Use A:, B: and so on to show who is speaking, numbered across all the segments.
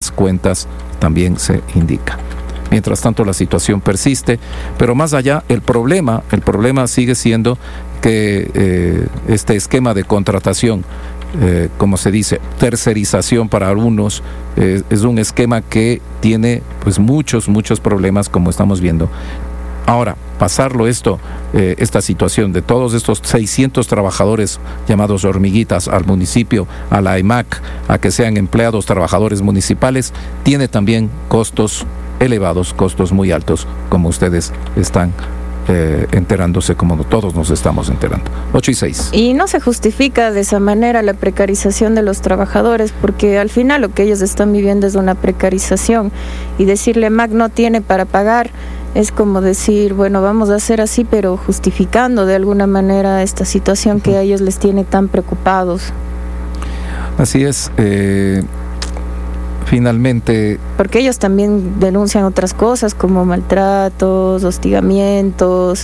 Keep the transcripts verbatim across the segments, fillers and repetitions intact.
A: las cuentas también se indica. Mientras tanto, la situación persiste, pero más allá, el problema, el problema sigue siendo que eh, este esquema de contratación, eh, como se dice, tercerización para algunos, eh, es un esquema que tiene pues muchos, muchos problemas, como estamos viendo. Ahora, pasarlo esto, eh, esta situación de todos estos seiscientos trabajadores llamados hormiguitas al municipio, a la E M A C, a que sean empleados trabajadores municipales, tiene también costos elevados, costos muy altos, como ustedes están eh, enterándose, como todos nos estamos enterando. ocho y seis.
B: Y no se justifica de esa manera la precarización de los trabajadores, porque al final lo que ellos están viviendo es una precarización, y decirle M A C no tiene para pagar es como decir, bueno, vamos a hacer así, pero justificando de alguna manera esta situación que a ellos les tiene tan preocupados.
A: Así es. Eh, finalmente...
B: Porque ellos también denuncian otras cosas como maltratos, hostigamientos,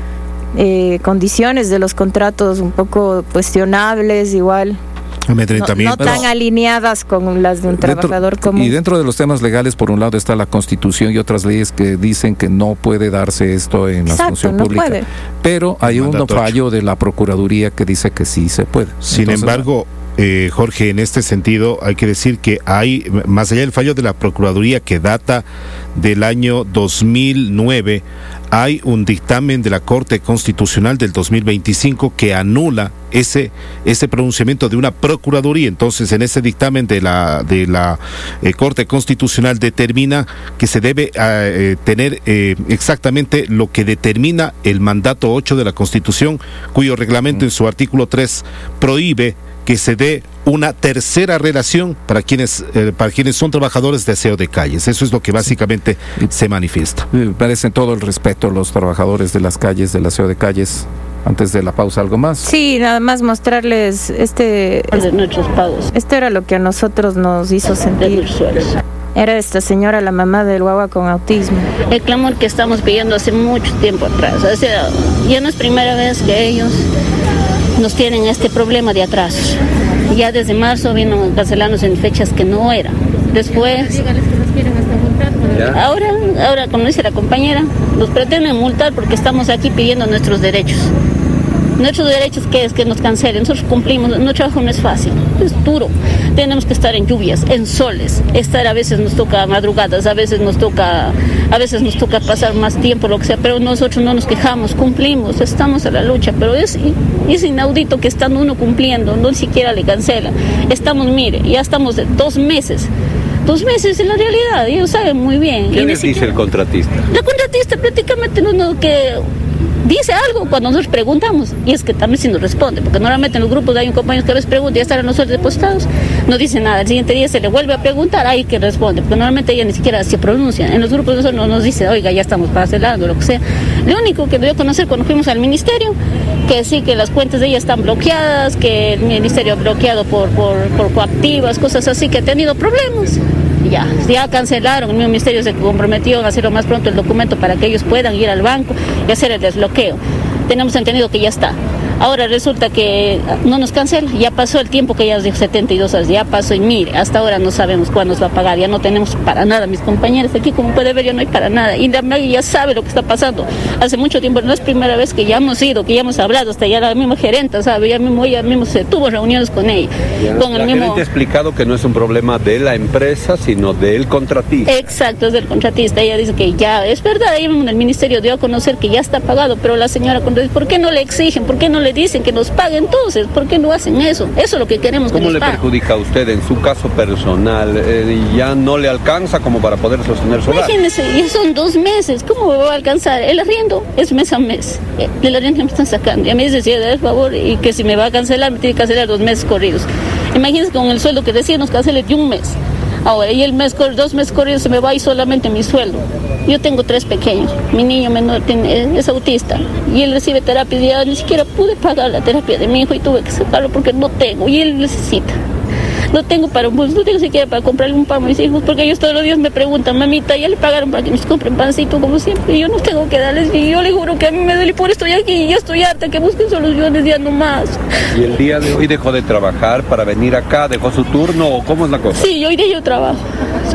B: eh, condiciones de los contratos un poco cuestionables igual. No, no tan alineadas con las de un dentro, trabajador común.
A: Y dentro de los temas legales, por un lado está la Constitución y otras leyes que dicen que no puede darse esto en Exacto, la función no pública. Puede. Pero hay un fallo de la Procuraduría que dice que sí se puede.
C: Sin Entonces, embargo, eh, Jorge, en este sentido hay que decir que hay, más allá del fallo de la Procuraduría que data del año dos mil nueve, hay un dictamen de la Corte Constitucional del dos mil veinticinco que anula ese ese pronunciamiento de una Procuraduría. Entonces, en ese dictamen de la de la eh, Corte Constitucional determina que se debe eh, tener eh, exactamente lo que determina el mandato ocho de la Constitución, cuyo reglamento en su artículo tres prohíbe que se dé una tercera relación para quienes eh, para quienes son trabajadores de aseo de calles. Eso es lo que básicamente sí. se manifiesta.
A: Me parecen todo el respeto los trabajadores de las calles, del aseo de calles. Antes de la pausa, ¿algo más?
B: Sí, nada más mostrarles este...
D: de nuestros pagos.
B: Esto era lo que a nosotros nos hizo sentir. Era esta señora, la mamá del guagua con autismo.
D: El clamor que estamos pidiendo hace mucho tiempo atrás. O sea, ya no es primera vez que ellos nos tienen este problema de atrasos. Ya desde marzo vino cancelándose en fechas que no eran. Después... Ahora, ahora, como dice la compañera, nos pretenden multar porque estamos aquí pidiendo nuestros derechos. Nuestros derechos, ¿qué es? Que nos cancelen. Nosotros cumplimos, nuestro trabajo no es fácil, es duro. Tenemos que estar en lluvias, en soles, estar a veces nos toca madrugadas, a veces nos toca, a veces nos toca pasar más tiempo, lo que sea, pero nosotros no nos quejamos, cumplimos, estamos a la lucha, pero es, es inaudito que estando uno cumpliendo, no siquiera le cancelan. Estamos, mire, ya estamos de dos meses. Dos meses en la realidad, ellos saben muy bien.
E: ¿Qué les dice el contratista?
D: El contratista prácticamente no, no, que dice algo cuando nosotros preguntamos, y es que también sí nos responde, porque normalmente en los grupos hay un compañero que a veces pregunta y ya están nosotros depositados, no dice nada, el siguiente día se le vuelve a preguntar, ahí que responde, porque normalmente ella ni siquiera se pronuncia, en los grupos nosotros no nos dice, oiga, ya estamos cancelando, lo que sea. Lo único que dio a conocer cuando fuimos al ministerio, que sí, que las cuentas de ella están bloqueadas, que el ministerio ha bloqueado por, por, por coactivas, cosas así, que ha tenido problemas. Ya, ya cancelaron, el mismo ministerio se comprometió a hacerlo más pronto el documento para que ellos puedan ir al banco y hacer el desbloqueo. Tenemos entendido que ya está. Ahora resulta que no nos cancela, ya pasó el tiempo que ya dijo setenta y dos horas, ya pasó y mire, hasta ahora no sabemos cuándo nos va a pagar, ya no tenemos para nada, mis compañeros aquí como puede ver ya no hay para nada, y la ya sabe lo que está pasando, hace mucho tiempo, no es primera vez que ya hemos ido, que ya hemos hablado, hasta ya la misma gerenta, sabe, ya mismo, ella mismo se tuvo reuniones con ella.
E: Ya,
D: con
E: la
D: el mismo...
E: gerente ha explicado que no es un problema de la empresa, sino del contratista.
D: Exacto, es del contratista, ella dice que ya, es verdad, ella mismo en el ministerio dio a conocer que ya está pagado, pero la señora, ¿por qué no le exigen? ¿Por qué no le dicen que nos pague entonces? ¿Por qué no hacen eso? Eso es lo que queremos que nos paguen.
E: ¿Cómo le perjudica a usted en su caso personal? Eh, ¿Ya no le alcanza como para poder sostener su hogar?
D: Imagínese, ya son dos meses, ¿cómo me va a alcanzar? El arriendo es mes a mes, el arriendo me están sacando, y a mí dice, sí, por favor, y que si me va a cancelar, me tiene que cancelar dos meses corridos. Imagínese con el sueldo que decía, nos cancele de un mes. Ahora, y el mes, dos meses corridos se me va y solamente mi sueldo. Yo tengo tres pequeños, mi niño menor tiene, es autista y él recibe terapia y ya ni siquiera pude pagar la terapia de mi hijo y tuve que sacarlo porque no tengo y él necesita. No tengo para, pues, no tengo siquiera para comprarle un pan a mis hijos porque ellos todos los días me preguntan, mamita, ya le pagaron para que nos compren pancito como siempre y yo no tengo que darles y yo le juro que a mí me duele y por esto estoy aquí y ya estoy harta, que busquen soluciones ya no más.
E: ¿Y el día de hoy dejó de trabajar para venir acá, dejó su turno o cómo es la cosa?
D: Sí, hoy día yo trabajo.